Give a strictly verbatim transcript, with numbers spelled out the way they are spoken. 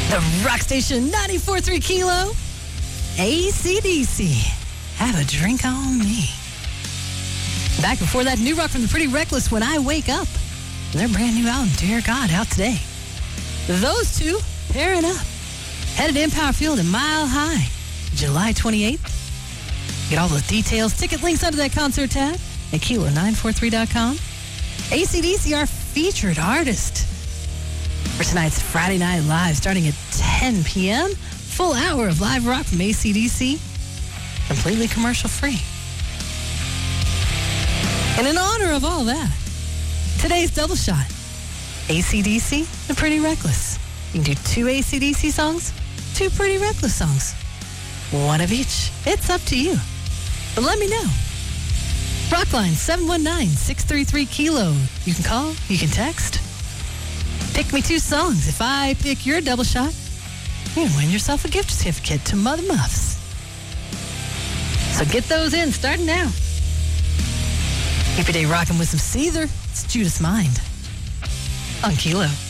The Rock Station ninety-four point three Kilo. A C D C. Have a drink on me. Back before that, new rock from the Pretty Reckless, When I Wake Up. Their brand new album, Dear God, out today. Those two pairing up. Headed to Empower Field in Mile High, July twenty-eighth. Get all the details, ticket links under that concert tab at kilo nine four three dot com. A C D C, our featured artist for tonight's Friday Night Live, starting at ten p.m. Full hour of live rock from A C D C, completely commercial free. And in honor of all that, today's double shot, A C D C, The Pretty Reckless. You can do two A C D C songs, two Pretty Reckless songs. One of each. It's up to you. But let me know. Rockline seven one nine, six three three, Kilo. You can call, you can text. Pick me two songs. If I pick your double shot, you can win yourself a gift certificate to Mother Muffs. So get those in, starting now. Keep your day rocking with some Seether. It's Judas Mind on Kilo.